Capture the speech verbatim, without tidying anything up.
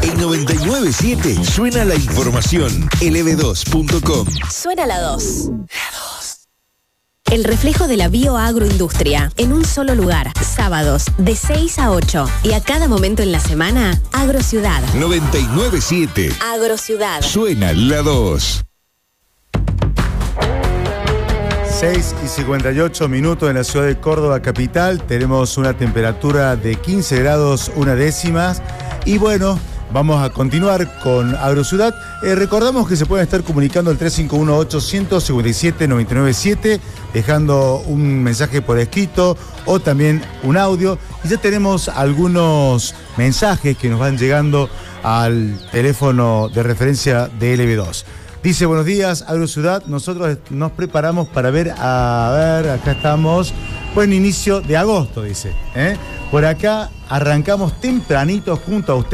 En noventa y nueve punto siete suena la información. L B dos punto com. Suena la dos. La dos. El reflejo de la bioagroindustria en un solo lugar. Sábados de seis a ocho y a cada momento en la semana. Agrociudad. noventa y nueve punto siete. Agrociudad. Suena la dos. seis y cincuenta y ocho minutos en la ciudad de Córdoba capital. Tenemos una temperatura de quince grados una décimas. Y bueno, vamos a continuar con Agrociudad. Eh, recordamos que se pueden estar comunicando al tres cinco uno, ocho cinco siete, nueve nueve siete, dejando un mensaje por escrito o también un audio. Y ya tenemos algunos mensajes que nos van llegando al teléfono de referencia de L B dos. Dice, buenos días, Agrociudad. Nosotros nos preparamos para ver, a ver, acá estamos, buen inicio de agosto, dice. ¿eh? Por acá arrancamos tempranito junto a usted.